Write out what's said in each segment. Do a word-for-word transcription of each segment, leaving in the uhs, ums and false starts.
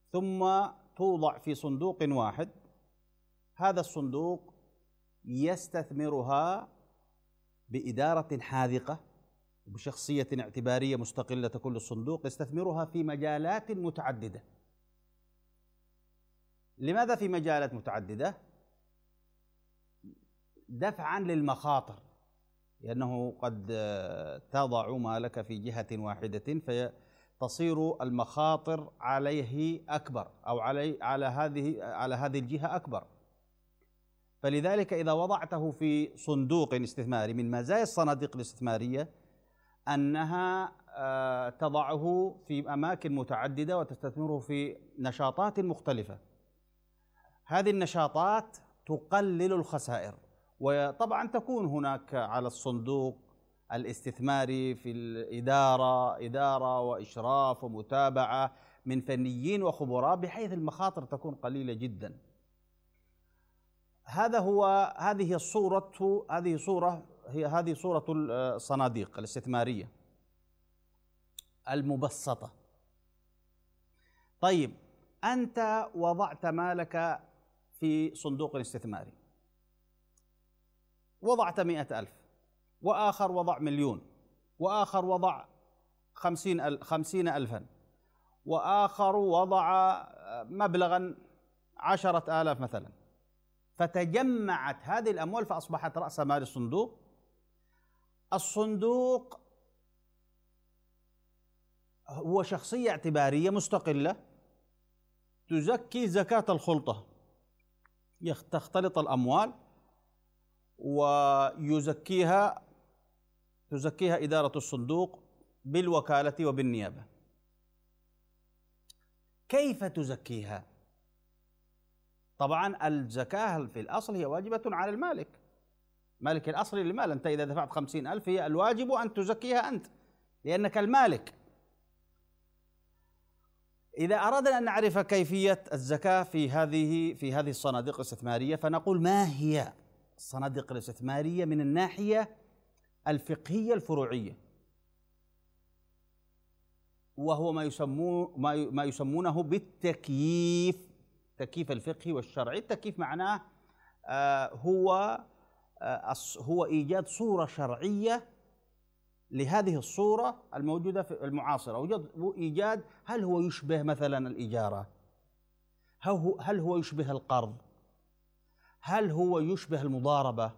ثم توضع في صندوق واحد. هذا الصندوق يستثمرها بإدارة حاذقة وبشخصية اعتبارية مستقلة. كل الصندوق يستثمرها في مجالات متعددة. لماذا في مجالات متعددة؟ دفعا للمخاطر، لأنه قد تضع مالك في جهة واحدة فتصير المخاطر عليه أكبر، أو علي على هذه على هذه الجهة أكبر. فلذلك إذا وضعته في صندوق استثماري، من مزايا الصناديق الاستثمارية أنها تضعه في أماكن متعددة وتستثمره في نشاطات مختلفة. هذه النشاطات تقلل الخسائر، وطبعا تكون هناك على الصندوق الاستثماري في الإدارة إدارة وإشراف ومتابعة من فنيين وخبراء، بحيث المخاطر تكون قليلة جدا. هذا هو هذه الصورة هذه صورة هي هذه صورة الصناديق الاستثمارية المبسطة. طيب، أنت وضعت مالك في صندوق استثماري، وضعت مئة ألف، وآخر وضع مليون، وآخر وضع خمسين, أل خمسين ألفا، وآخر وضع مبلغا عشرة آلاف مثلا. فتجمعت هذه الأموال فأصبحت رأس مال الصندوق. الصندوق هو شخصية اعتبارية مستقلة تزكي زكاة الخلطة، تختلط الأموال ويزكيها تزكيها إدارة الصندوق بالوكالة وبالنيابة. كيف تزكيها؟ طبعا الزكاة في الأصل هي واجبة على المالك، مالك الأصلي للمال. أنت إذا دفعت خمسين ألف هي الواجب أن تزكيها أنت، لأنك المالك. إذا أردنا أن نعرف كيفية الزكاة في هذه في هذه الصناديق الاستثمارية، فنقول ما هي الصناديق الاستثمارية من الناحية الفقهية الفروعية، وهو ما يسمونه ما يسمونه بالتكييف، التكييف الفقهي والشرعي. التكييف معناه آه هو آه هو إيجاد صورة شرعية لهذه الصورة الموجودة في المعاصرة، إيجاد هل هو يشبه مثلا الإجارة، هل هو يشبه القرض، هل هو يشبه المضاربة،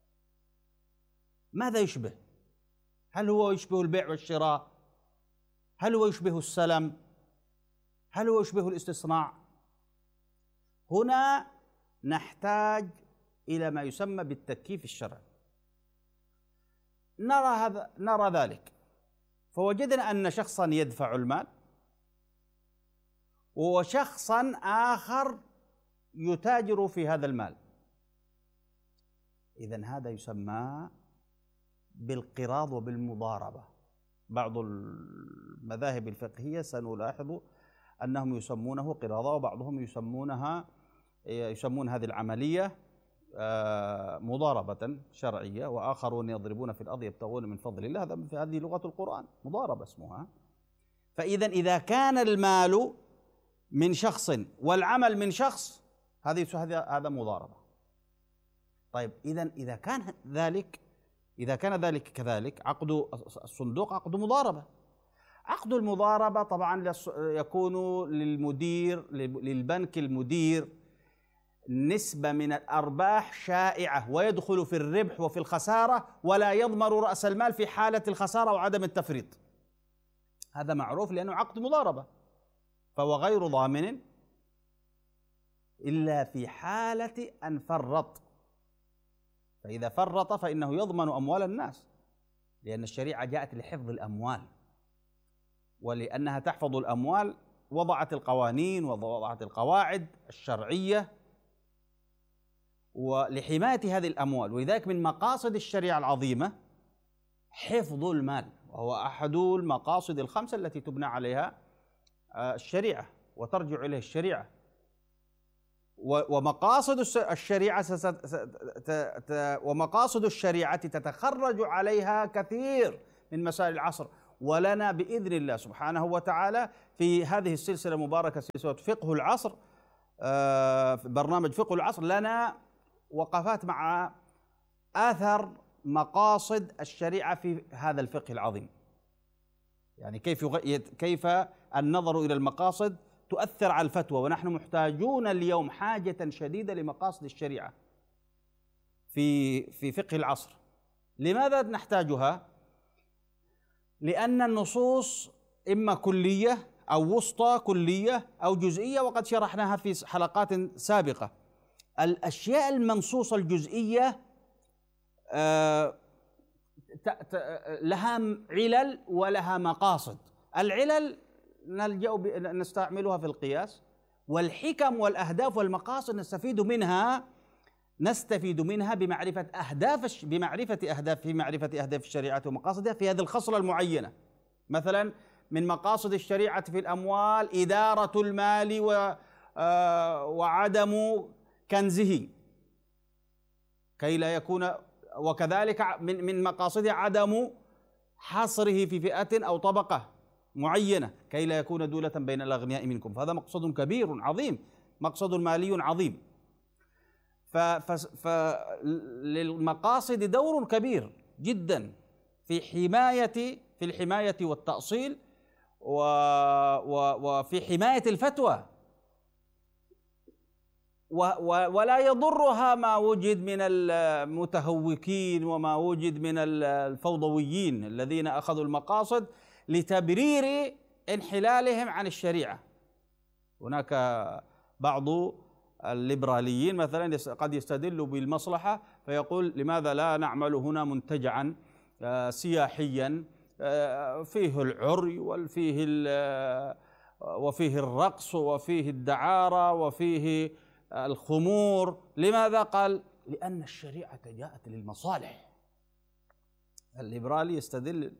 ماذا يشبه؟ هل هو يشبه البيع والشراء؟ هل هو يشبه السلم؟ هل هو يشبه الاستصناع؟ هنا نحتاج إلى ما يسمى بالتكييف الشرعي. نرى هذا نرى ذلك، فوجدنا أن شخصا يدفع المال وشخصا آخر يتاجر في هذا المال. إذن هذا يسمى بالقراض وبالمضاربة. بعض المذاهب الفقهية سنلاحظ أنهم يسمونه قراضة، وبعضهم يسمونها يسمون هذه العملية مضاربة شرعية، وآخرون يضربون في الأرض يبتغون من فضل الله. هذا في هذه لغة القرآن، مضاربة اسمها. فإذا إذا كان المال من شخص والعمل من شخص، هذه هذا مضاربة. طيب، إذا إذا كان ذلك إذا كان ذلك كذلك، عقد الصندوق عقد مضاربة. عقد المضاربة طبعا يكون للمدير للبنك المدير نسبة من الأرباح شائعة، ويدخل في الربح وفي الخسارة، ولا يضمن رأس المال في حالة الخسارة وعدم التفريط. هذا معروف لأنه عقد مضاربة، فهو غير ضامن إلا في حالة أن فرط. فإذا فرط فإنه يضمن أموال الناس، لأن الشريعة جاءت لحفظ الأموال، ولأنها تحفظ الأموال وضعت القوانين ووضعت القواعد الشرعية ولحماية هذه الأموال. ولذلك من مقاصد الشريعة العظيمة حفظ المال، وهو أحد المقاصد الخمسة التي تبنى عليها الشريعة وترجع إليه الشريعة. ومقاصد الشريعة ومقاصد الشريعة تتخرج عليها كثير من مسائل العصر، ولنا بإذن الله سبحانه وتعالى في هذه السلسلة المباركة، سلسلة فقه العصر، برنامج فقه العصر، لنا وقفات مع آثر مقاصد الشريعة في هذا الفقه العظيم. يعني كيف كيف النظر إلى المقاصد تؤثر على الفتوى، ونحن محتاجون اليوم حاجة شديدة لمقاصد الشريعة في في فقه العصر. لماذا نحتاجها؟ لأن النصوص إما كلية أو وسطى كلية أو جزئية، وقد شرحناها في حلقات سابقة. الأشياء المنصوصة الجزئية لها علل ولها مقاصد. العلل نلجأ نستعملها في القياس، والحكم والأهداف والمقاصد نستفيد منها نستفيد منها بمعرفة أهداف بمعرفة أهداف في معرفة أهداف الشريعة ومقاصدها في هذه الخصلة المعينة. مثلا من مقاصد الشريعة في الأموال إدارة المال وعدم كنزه كي لا يكون، وكذلك من من مقاصدها عدم حصره في فئة أو طبقة معينة كي لا يكون دولة بين الأغنياء منكم، فهذا مقصد كبير عظيم، مقصد مالي عظيم. فللمقاصد دور كبير جدا في حماية في الحماية والتأصيل وفي حماية الفتوى، ولا يضرها ما وجد من المتهوكين وما وجد من الفوضويين الذين أخذوا المقاصد لتبرير انحلالهم عن الشريعة. هناك بعض الليبراليين مثلا قد يستدل بالمصلحة فيقول لماذا لا نعمل هنا منتجعا سياحيا فيه العري وفيه وفيه الرقص وفيه الدعارة وفيه الخمور. لماذا؟ قال لأن الشريعة جاءت للمصالح. الليبرالي يستدل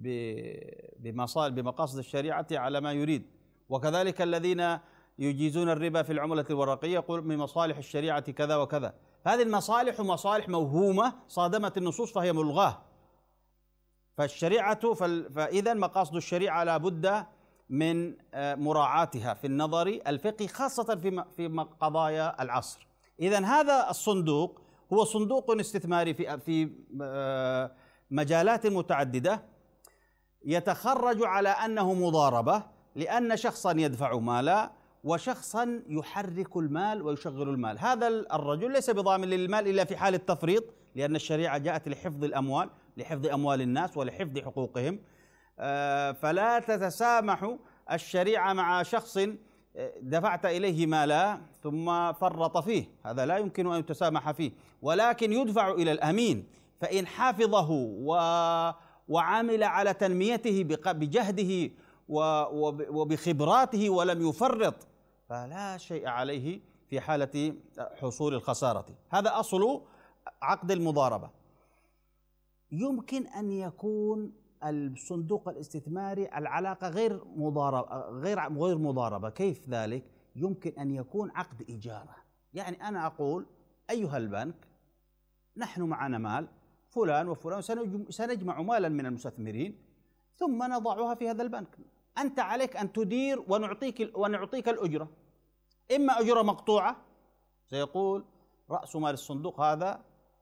بمقاصد الشريعة على ما يريد، وكذلك الذين يجيزون الربا في العملة الورقية يقول من مصالح الشريعة كذا وكذا. هذه المصالح مصالح موهومة صادمت النصوص فهي ملغاة. فالشريعة فإذا مقاصد الشريعة لا بد من مراعاتها في النظر الفقهي خاصة في في قضايا العصر. إذن هذا الصندوق هو صندوق استثماري في في مجالات متعددة، يتخرج على أنه مضاربة، لأن شخصا يدفع مالا وشخصا يحرك المال ويشغل المال. هذا الرجل ليس بضامن للمال إلا في حال التفريط، لأن الشريعة جاءت لحفظ الأموال، لحفظ أموال الناس ولحفظ حقوقهم. فلا تتسامح الشريعة مع شخص دفعت إليه مالا ثم فرط فيه، هذا لا يمكن أن يتسامح فيه، ولكن يدفع إلى الأمين، فإن حفظه وعمل على تنميته بجهده وبخبراته ولم يفرط فلا شيء عليه في حالة حصول الخسارة. هذا أصل عقد المضاربة. يمكن أن يكون الصندوق الاستثماري العلاقة غير مضاربة غير غير مضاربة. كيف ذلك؟ يمكن أن يكون عقد إجارة. يعني أنا أقول أيها البنك نحن معنا مال فلان وفلان سنجمع مالا من المستثمرين ثم نضعها في هذا البنك، أنت عليك أن تدير ونعطيك ونعطيك الأجرة، إما أجرة مقطوعة سيقول رأس مال الصندوق هذا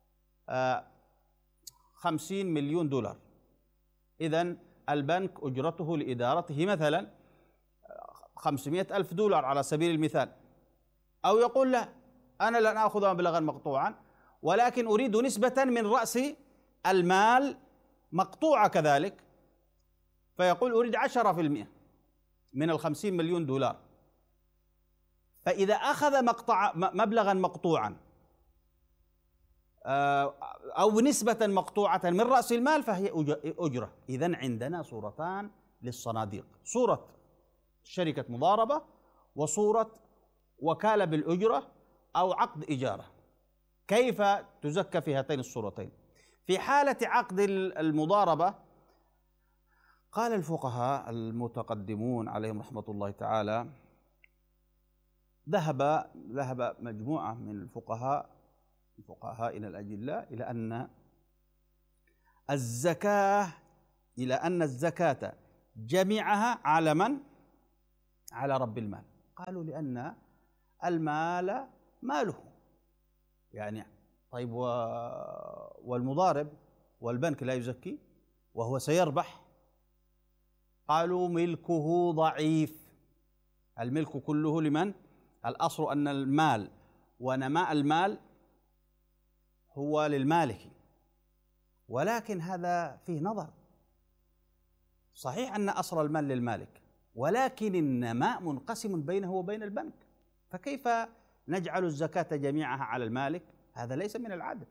خمسين مليون دولار، إذن البنك أجرته لإدارته مثلا خمسمائة ألف دولار على سبيل المثال. أو يقول لا أنا لن أخذ مبلغا مقطوعا ولكن أريد نسبة من رأس المال مقطوعة كذلك، فيقول أريد عشرة في المئة من الخمسين مليون دولار. فإذا أخذ مقطع مبلغا مقطوعا أو نسبة مقطوعة من رأس المال فهي أجرة. إذن عندنا صورتان للصناديق، صورة شركة مضاربة وصورة وكالة بالأجرة أو عقد إجارة. كيف تزكى في هاتين الصورتين؟ في حالة عقد المضاربة قال الفقهاء المتقدمون عليهم رحمة الله تعالى، ذهب ذهب مجموعة من الفقهاء فقهائنا الأجلاء إلى أن الزكاة إلى أن الزكاة جميعها على من؟ على رب المال. قالوا لأن المال ماله. يعني طيب والمضارب والبنك لا يزكي وهو سيربح؟ قالوا ملكه ضعيف. الملك كله لمن؟ الأصل أن المال ونماء المال هو للمالك، ولكن هذا فيه نظر. صحيح أن أصل المال للمالك، ولكن النماء منقسم بينه وبين البنك، فكيف نجعل الزكاة جميعها على المالك؟ هذا ليس من العدل.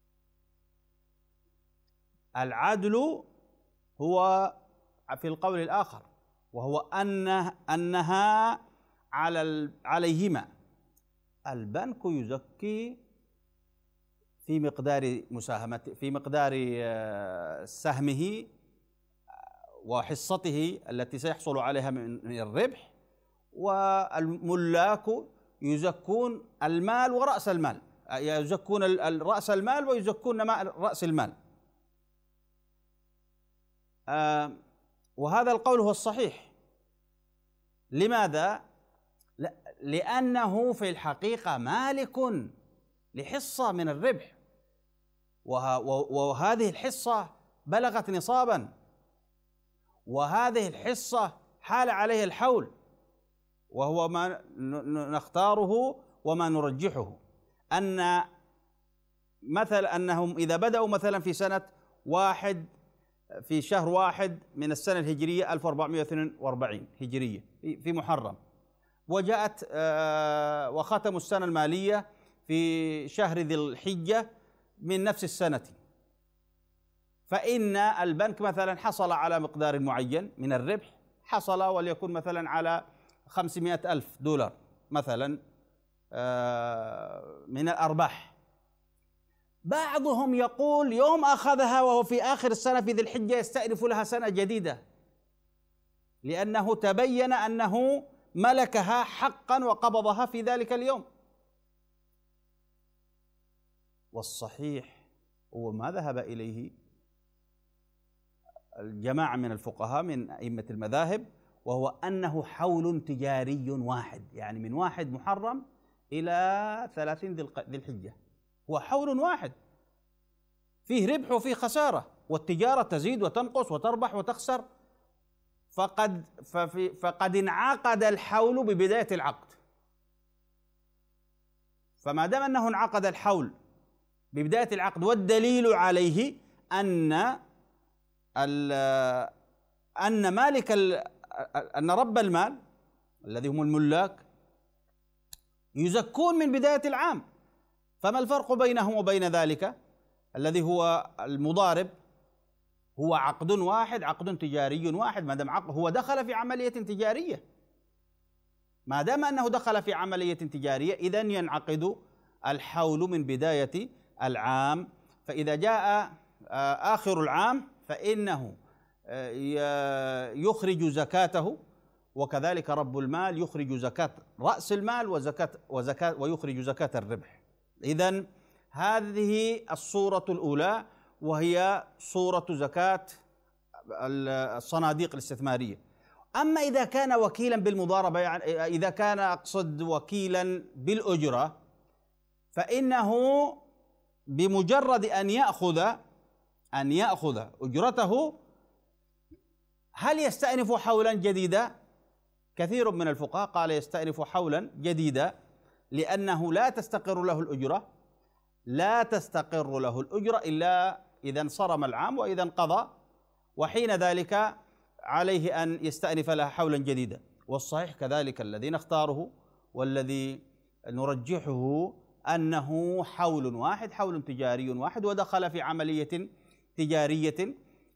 العدل هو في القول الآخر، وهو أن أنها على عليهما. البنك يزكي في مقدار مساهمته، في مقدار سهمه وحصته التي سيحصل عليها من الربح، والملاك يزكون المال ورأس المال، يزكون رأس المال ويزكون رأس المال. وهذا القول هو الصحيح. لماذا؟ لأنه في الحقيقة مالك لحصة من الربح، وهذه الحصة بلغت نصابا، وهذه الحصة حال عليها الحول، وهو ما نختاره وما نرجحه، أن مثل أنهم إذا بدأوا مثلا في سنة واحد في شهر واحد من السنة الهجرية ألف وأربعمائة واثنين وأربعين هجرية في محرم، وجاءت وختموا السنة المالية في شهر ذي الحجة من نفس السنة، فإن البنك مثلا حصل على مقدار معين من الربح، حصل وليكن مثلا على خمسمائة ألف دولار مثلا من الأرباح. بعضهم يقول يوم أخذها وهو في آخر السنة في ذي الحجة يستأنف لها سنة جديدة، لأنه تبين أنه ملكها حقا وقبضها في ذلك اليوم. والصحيح هو ما ذهب إليه الجماعة من الفقهاء من أئمة المذاهب، وهو أنه حول تجاري واحد، يعني من واحد محرم إلى ثلاثين ذي الحجة، هو حول واحد فيه ربح وفيه خسارة، والتجارة تزيد وتنقص وتربح وتخسر. فقد ففي فقد انعقد الحول ببداية العقد، فما دام أنه انعقد الحول ببداية العقد، والدليل عليه أن أن مالك أن رب المال الذي هم الملاك يزكون من بداية العام. فما الفرق بينهم وبين ذلك الذي هو المضارب؟ هو عقد واحد، عقد تجاري واحد، ما دام عقد هو دخل في عملية تجارية، ما دام أنه دخل في عملية تجارية إذن ينعقد الحول من بداية العام. فإذا جاء آخر العام فإنه يخرج زكاته، وكذلك رب المال يخرج زكاة رأس المال وزكاة وزكاة ويخرج زكاة الربح. إذن هذه الصورة الأولى، وهي صورة زكاة الصناديق الاستثمارية. أما إذا كان وكيلا بالمضاربة، يعني إذا كان أقصد وكيلا بالأجرة، فإنه بمجرد أن يأخذ أن يأخذ أجرته هل يستأنف حولا جديدا؟ كثير من الفقهاء قال يستأنف حولا جديدا، لأنه لا تستقر له الأجرة لا تستقر له الأجرة إلا إذا انصرم العام وإذا انقضى، وحين ذلك عليه أن يستأنف لها حولا جديدا. والصحيح كذلك الذي نختاره والذي نرجحه أنه حول واحد، حول تجاري واحد، ودخل في عملية تجارية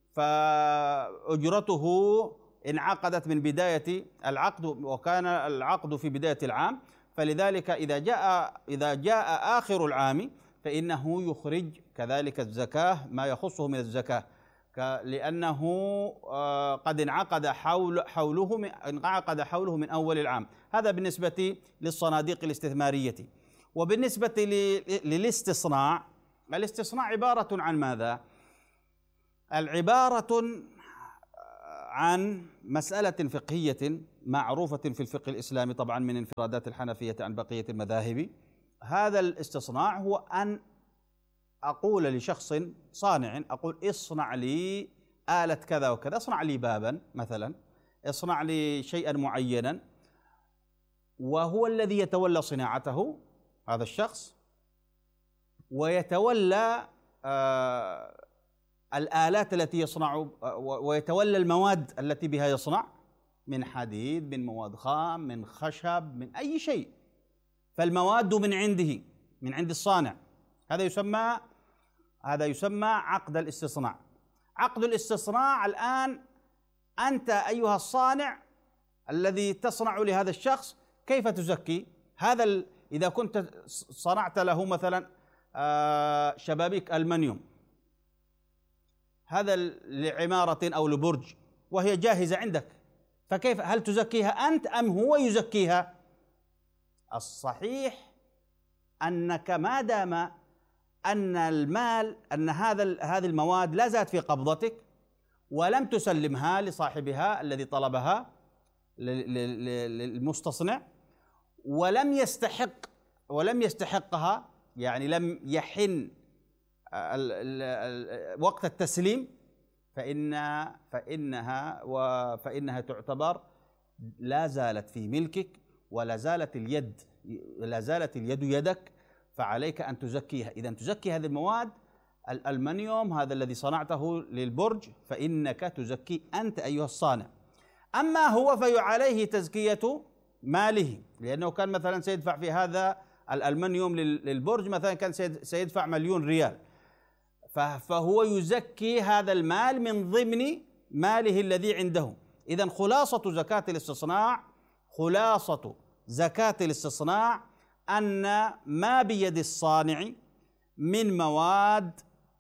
فأجرته انعقدت من بداية العقد، وكان العقد في بداية العام، فلذلك إذا جاء إذا جاء آخر العام فإنه يخرج كذلك الزكاة ما يخصه من الزكاة، لأنه قد انعقد حول حوله انعقد حوله من أول العام. هذا بالنسبة للصناديق الاستثمارية. وبالنسبة للاستصناع، الاستصناع عبارة عن ماذا؟ العبارة عن مسألة فقهية معروفة في الفقه الإسلامي طبعا من انفرادات الحنفية عن بقية المذاهب. هذا الاستصناع هو أن أقول لشخص صانع، أقول اصنع لي آلة كذا وكذا، اصنع لي بابا مثلا، اصنع لي شيئا معينا، وهو الذي يتولى صناعته هذا الشخص، ويتولى آه الآلات التي يصنع، ويتولى المواد التي بها يصنع من حديد، من مواد خام، من خشب، من أي شيء، فالمواد من عنده، من عند الصانع. هذا يسمى هذا يسمى عقد الاستصناع. عقد الاستصناع الآن أنت أيها الصانع الذي تصنع لهذا الشخص كيف تزكي هذا ال... إذا كنت صنعت له مثلا شبابيك ألمنيوم، هذا لعمارة أو لبرج وهي جاهزة عندك، فكيف هل تزكيها أنت أم هو يزكيها؟ الصحيح أنك ما دام أن المال أن هذا هذه المواد لا زالت في قبضتك ولم تسلمها لصاحبها الذي طلبها للمستصنع، ولم يستحق ولم يستحقها، يعني لم يحن وقت التسليم، فإن فإنها فإنها تعتبر لا زالت في ملكك، ولا زالت اليد لا زالت اليد يدك، فعليك أن تزكيها. إذا تزكي هذه المواد، الألمنيوم هذا الذي صنعته للبرج فإنك تزكي أنت أيها الصانع. أما هو فعليه تزكية ماله، لأنه كان مثلا سيدفع في هذا الألمنيوم للبرج مثلا كان سيدفع مليون ريال، فهو يزكي هذا المال من ضمن ماله الذي عنده. إذن خلاصة زكاة الاستصناع خلاصة زكاة الاستصناع أن ما بيد الصانع من مواد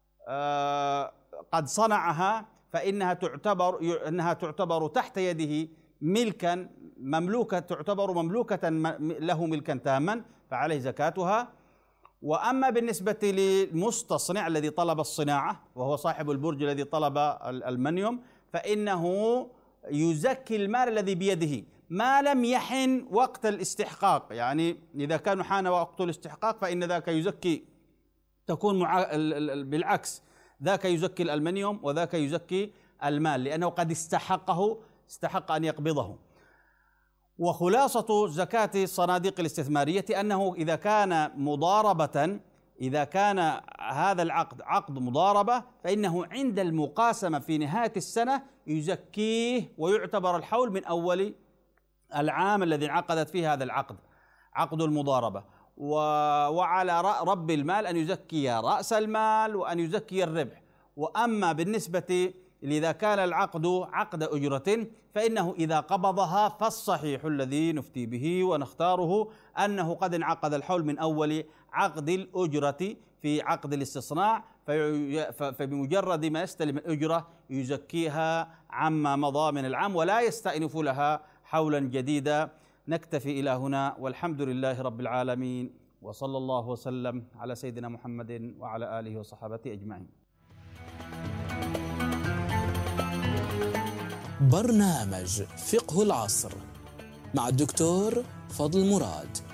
آه قد صنعها فإنها تعتبر إنها تعتبر تحت يده ملكا مملوكة، تعتبر مملوكة له ملكا تاما، فعليه زكاتها. وأما بالنسبة للمستصنع الذي طلب الصناعة وهو صاحب البرج الذي طلب الألمنيوم، فإنه يزكي المال الذي بيده ما لم يحن وقت الاستحقاق. يعني إذا كان حان وقت الاستحقاق فإن ذاك يزكي، تكون مع بالعكس، ذاك يزكي الألمنيوم وذاك يزكي المال، لأنه قد استحقه استحق أن يقبضه. وخلاصة زكاة الصناديق الاستثمارية أنه إذا كان مضاربة إذا كان هذا العقد عقد مضاربة فإنه عند المقاسمة في نهاية السنة يزكيه، ويعتبر الحول من أول العام الذي انعقدت فيه هذا العقد، عقد المضاربة. وعلى رب المال أن يزكي رأس المال وأن يزكي الربح. وأما بالنسبة إذا كان العقد عقد أجرة فإنه إذا قبضها فالصحيح الذي نفتي به ونختاره أنه قد انعقد الحول من أول عقد الأجرة في عقد الاستصناع، فبمجرد ما يستلم الأجرة يزكيها عما مضى من العام ولا يستأنف لها حولا جديدا. نكتفي إلى هنا، والحمد لله رب العالمين، وصلى الله وسلم على سيدنا محمد وعلى آله وصحبه أجمعين. برنامج فقه العصر مع الدكتور فضل مراد.